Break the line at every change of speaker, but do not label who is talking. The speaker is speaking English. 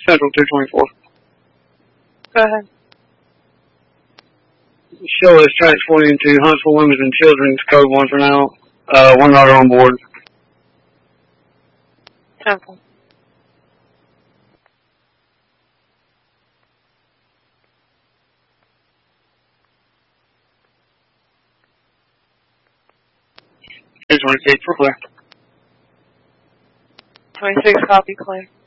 Central 224.
Go ahead.
Show is transporting to Huntsville Women's and Children's Code 1 for now. One daughter on board.
Okay.
Here's 26 for clear.
26, copy, clear.